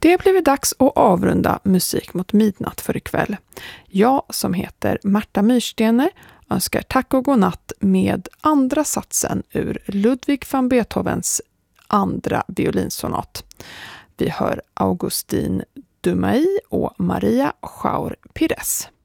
Det blev dags att avrunda Musik mot midnatt för ikväll. Jag som heter Märta Myrstener önskar tack och godnatt med andra satsen ur Ludwig van Beethovens andra violinsonat. Vi hör Augustin Dumay och Maria Schaur Pires.